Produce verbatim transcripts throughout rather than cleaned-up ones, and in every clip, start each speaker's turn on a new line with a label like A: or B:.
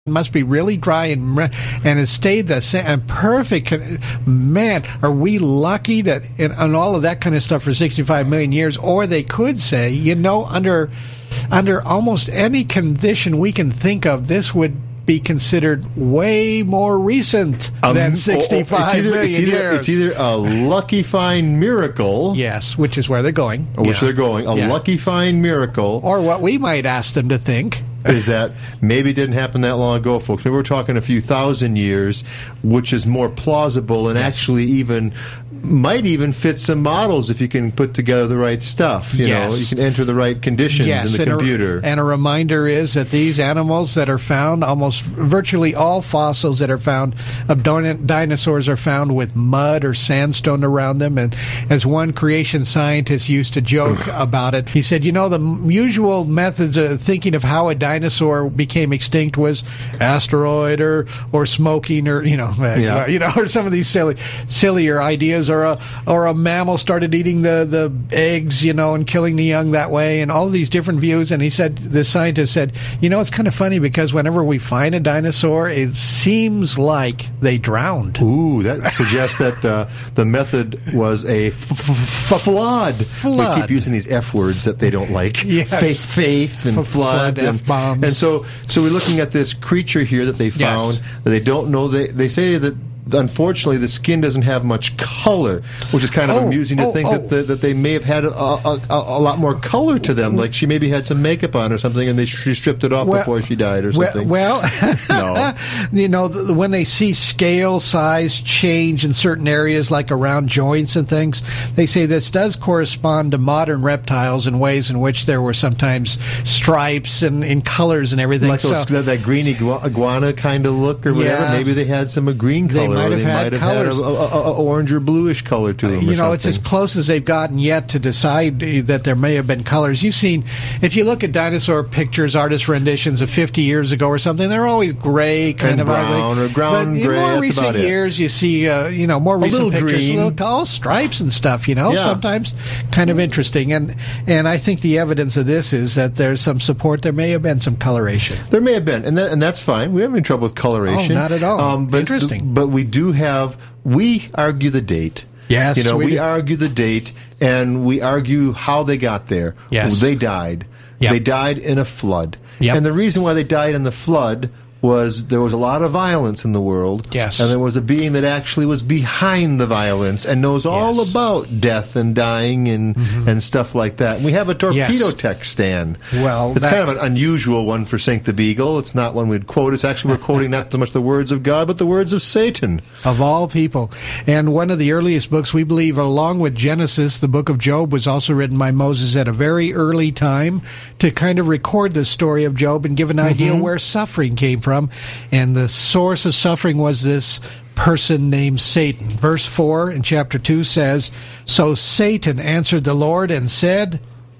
A: must be really dry and and has stayed the same and perfect. Man, are we lucky that and, and all of that kind of stuff for sixty-five million years? Or they could say, you know, under under almost any condition we can think of, this would be considered way more recent um, than sixty-five
B: it's either,
A: million
B: it's either,
A: years.
B: It's either a lucky fine miracle,
A: yes, which is where they're going,
B: or which
A: yeah.
B: they're going, a
A: yeah.
B: lucky fine miracle,
A: or what we might ask them to think.
B: Is that maybe it didn't happen that long ago, folks. Maybe we're talking a few thousand years, which is more plausible and yes. actually even might even fit some models if you can put together the right stuff. You
A: yes.
B: know, you can enter the right conditions
A: yes.
B: in the
A: and
B: computer.
A: A, and a reminder is that these animals that are found, almost virtually all fossils that are found of dinosaurs are found with mud or sandstone around them. And as one creation scientist used to joke about it, he said, you know, the usual methods of thinking of how a dinosaur became extinct was asteroid or or smoking or you know yeah. uh, you know or some of these silly sillier ideas, or a or a mammal started eating the the eggs, you know, and killing the young that way, and all of these different views. And he said, the scientist said, you know, it's kind of funny because whenever we find a dinosaur, it seems like they drowned.
B: Ooh, that suggests that uh, the method was a f- f- flood.
A: Flood.
B: We keep using these F words that they don't like.
A: Yes.
B: Faith, faith, and
A: F-
B: flood,
A: flood
B: and
A: F-bombs.
B: And so, so we're looking at this creature here that they found
A: yes.
B: that they don't know. They they say that unfortunately the skin doesn't have much color, which is kind of
A: oh,
B: amusing to
A: oh,
B: think
A: oh.
B: that the, that they may have had a, a, a, a lot more color to them. Like she maybe had some makeup on or something, and they she stripped it off
A: well,
B: before she died or something.
A: Well,
B: no.
A: you know, the, when they see scale size change in certain areas, like around joints and things, they say this does correspond to modern reptiles in ways in which there were sometimes stripes and in colors and everything.
B: Like those,
A: so,
B: that, that green igua- iguana kind of look or whatever.
A: Yeah.
B: Maybe they had some a green color.
A: They might have
B: they
A: had
B: might have
A: colors.
B: had a, a, a, a orange or bluish color to them.
A: You
B: or
A: know, it's
B: something.
A: as close as they've gotten yet to decide that there may have been colors. You've seen, if you look at dinosaur pictures, artist renditions of fifty years ago or something, they're always gray, kind
B: and
A: of
B: brown
A: ugly.
B: or brown
A: but
B: gray.
A: in more
B: That's
A: recent
B: about it.
A: years, you see, uh, you know, more recent
B: little
A: pictures,
B: green.
A: little oh, stripes and stuff. You know,
B: Yeah.
A: sometimes kind of interesting. And and I think the evidence of this is that there's some support. There may have been some coloration.
B: There may have been, and that, and that's fine. We don't have any trouble with coloration.
A: Oh, not at all.
B: Um, but,
A: Interesting.
B: But we do have. We argue the date.
A: Yes,
B: you know,
A: we
B: we,
A: do.
B: argue the date, and we argue how they got there.
A: Yes.
B: They died.
A: Yep.
B: They died in a flood.
A: Yep.
B: And the reason why they died in the flood was there was a lot of violence in the world.
A: Yes.
B: And there was a being that actually was behind the violence and knows all
A: Yes.
B: about death and dying and, mm-hmm. and stuff like that. And we have a torpedo
A: Yes.
B: tech stand.
A: Well,
B: it's
A: that-
B: kind of an unusual one for Sink the Beagle. It's not one we'd quote. It's actually we're quoting not so much the words of God, but the words of Satan.
A: Of all people. And one of the earliest books, we believe, along with Genesis, the book of Job, was also written by Moses at a very early time to kind of record the story of Job and give an idea
B: Mm-hmm.
A: where suffering came from. And the source of suffering was this person named Satan. Verse four in chapter two says, "So Satan answered the Lord and said,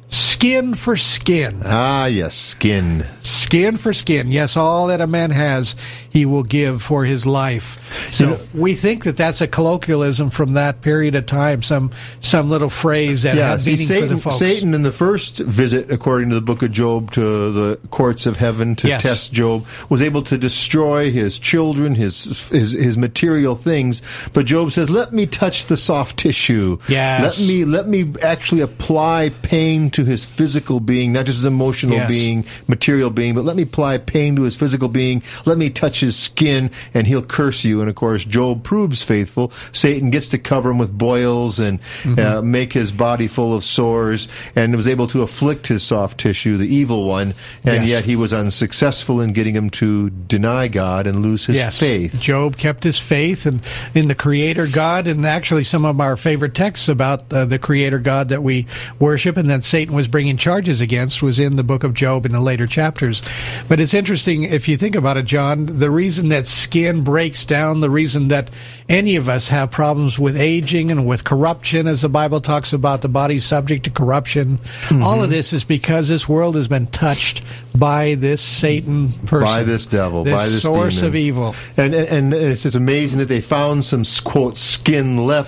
A: skin for skin."
B: Ah, yes, skin.
A: Skin for skin. Yes, all that a man has, he will give for his life. So
B: You know-
A: we think that that's a colloquialism from that period of time, some some little phrase that
B: Yeah,
A: had
B: see,
A: meaning for
B: Satan,
A: the folks.
B: Satan in the first visit, according to the book of Job, to the courts of heaven to
A: Yes.
B: test Job, was able to destroy his children, his, his his material things. But Job says, "Let me touch the soft tissue.
A: Yes.
B: Let me let me actually apply pain to his physical being, not just his emotional
A: Yes.
B: being, material being, but let me apply pain to his physical being. Let me touch his skin, and he'll curse you." And of course, Job proves faithful. Satan gets to cover him with boils and
A: Mm-hmm.
B: uh, make his body full of sores, and was able to afflict his soft tissue, the evil one, and
A: Yes.
B: yet he was unsuccessful in getting him to deny God and lose his
A: Yes.
B: faith.
A: Job kept his faith in, in the Creator God, and actually some of our favorite texts about uh, the Creator God that we worship and that Satan was bringing charges against was in the book of Job in the later chapters. But it's interesting, if you think about it, John, the reason that skin breaks down, the reason that any of us have problems with aging and with corruption, as the Bible talks about the body's subject to corruption,
B: Mm-hmm.
A: all of this is because this world has been touched by this Satan person.
B: By this devil,
A: this
B: by this
A: source
B: demon.
A: of evil.
B: And, and and it's just amazing that they found some, quote, skin left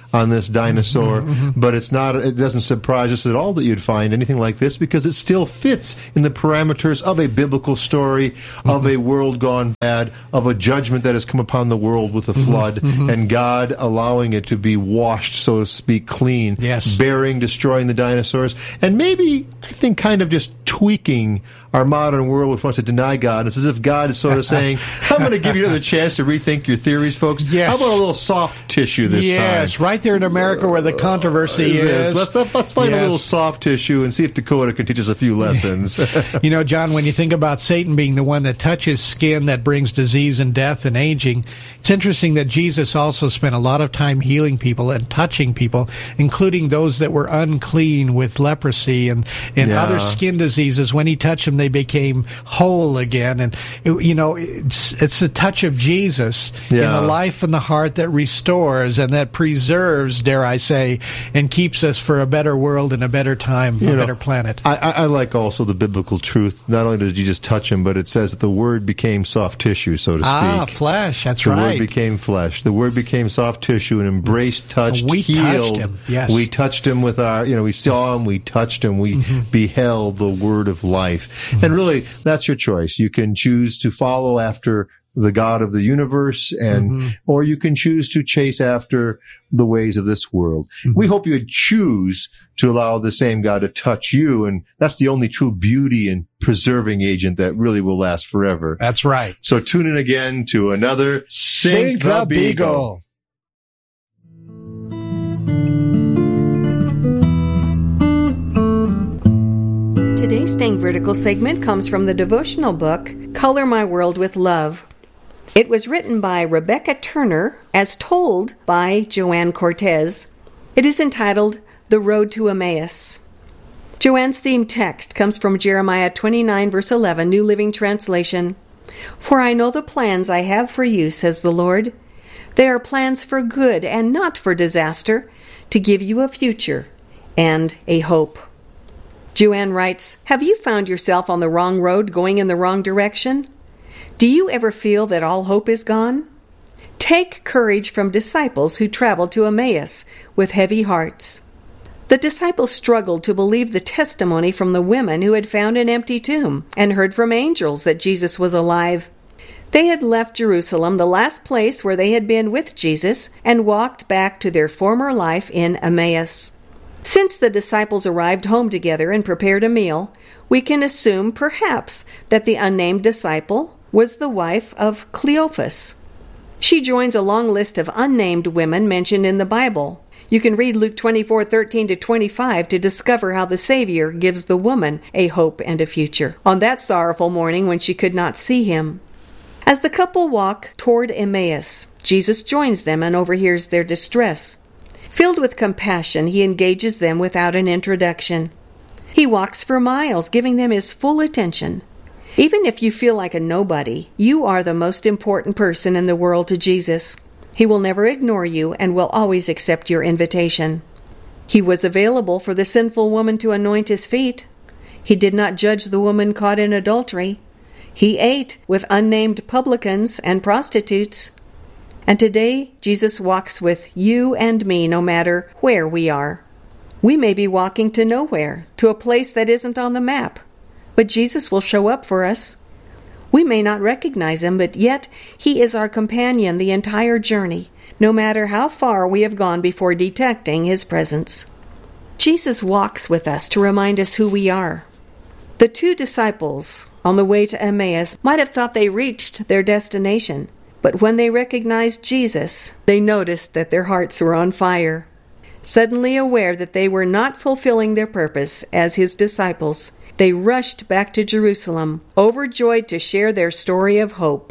B: on this dinosaur,
A: Mm-hmm.
B: but it's not. It doesn't surprise us at all that you'd find anything like this because it still fits in the parameters of a biblical story,
A: Mm-hmm.
B: of a world gone bad, of a judgment that has come upon the world with a flood,
A: Mm-hmm.
B: and God allowing it to be washed, so to speak, clean,
A: Yes.
B: burying, destroying the dinosaurs, and maybe, I think, kind of just tweaking our modern world which wants to deny God. It's as if God is sort of saying, I'm going to give you another chance to rethink your theories, folks.
A: Yes.
B: How about a little soft tissue this
A: yes,
B: time?
A: right there in America where the controversy
B: Yes.
A: is.
B: Let's, let's find
A: Yes.
B: a little soft tissue and see if Dakota can teach us a few lessons.
A: You know, John, when you think about Satan being the one that touches skin that brings disease and death and aging, it's interesting that Jesus also spent a lot of time healing people and touching people, including those that were unclean with leprosy and, and
B: Yeah.
A: other skin diseases. When he touched them, they became whole again. And, it, you know, it's, it's the touch of Jesus in
B: Yeah.
A: the life and the heart that restores and that preserves, dare I say, and keeps us for a better world and a better time,
B: You
A: a
B: know,
A: better planet.
B: I, I, I like also the biblical truth. Not only did Jesus touch him, but it says that the Word became soft tissue, so to speak.
A: Ah, flesh. That's
B: the
A: right.
B: Word became flesh. The Word became soft tissue and embraced, touched,
A: We touched
B: healed.
A: him, yes.
B: We touched him with our, you know, we saw him, we touched him, we
A: Mm-hmm.
B: beheld the Word of life. And really, that's your choice. You can choose to follow after the God of the universe, and
A: Mm-hmm.
B: or you can choose to chase after the ways of this world.
A: Mm-hmm.
B: We hope you would choose to allow the same God to touch you, and that's the only true beauty and preserving agent that really will last forever.
A: That's right.
B: So tune in again to another
A: Sink the Beagle.
C: Today's Staying Vertical segment comes from the devotional book, Color My World with Love. It was written by Rebecca Turner, as told by Joanne Cortez. It is entitled, The Road to Emmaus. Joanne's theme text comes from Jeremiah twenty-nine, verse eleven, New Living Translation. For I know the plans I have for you, says the Lord. They are plans for good and not for disaster, to give you a future and a hope. Joanne writes, have you found yourself on the wrong road going in the wrong direction? Do you ever feel that all hope is gone? Take courage from disciples who traveled to Emmaus with heavy hearts. The disciples struggled to believe the testimony from the women who had found an empty tomb and heard from angels that Jesus was alive. They had left Jerusalem, the last place where they had been with Jesus, and walked back to their former life in Emmaus. Since the disciples arrived home together and prepared a meal, we can assume, perhaps, that the unnamed disciple was the wife of Cleophas. She joins a long list of unnamed women mentioned in the Bible. You can read Luke twenty-four, thirteen to twenty-five to discover how the Savior gives the woman a hope and a future on that sorrowful morning when she could not see him. As the couple walk toward Emmaus, Jesus joins them and overhears their distress. Filled with compassion, he engages them without an introduction. He walks for miles, giving them his full attention. Even if you feel like a nobody, you are the most important person in the world to Jesus. He will never ignore you and will always accept your invitation. He was available for the sinful woman to anoint his feet. He did not judge the woman caught in adultery. He ate with unnamed publicans and prostitutes. And today, Jesus walks with you and me no matter where we are. We may be walking to nowhere, to a place that isn't on the map, but Jesus will show up for us. We may not recognize him, but yet he is our companion the entire journey, no matter how far we have gone before detecting his presence. Jesus walks with us to remind us who we are. The two disciples on the way to Emmaus might have thought they reached their destination, but when they recognized Jesus, they noticed that their hearts were on fire. Suddenly aware that they were not fulfilling their purpose as his disciples, they rushed back to Jerusalem, overjoyed to share their story of hope.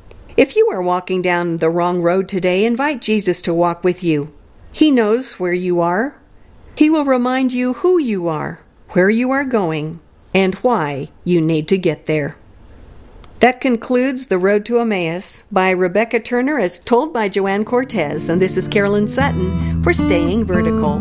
C: If you are walking down the wrong road today, invite Jesus to walk with you. He knows where you are. He will remind you who you are, where you are going, and why you need to get there. That concludes The Road to Emmaus by Rebecca Turner as told by Joanne Cortez, and this is Carolyn Sutton for Staying Vertical.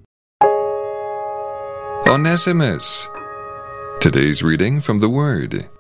D: Onesimus. Today's reading from the Word.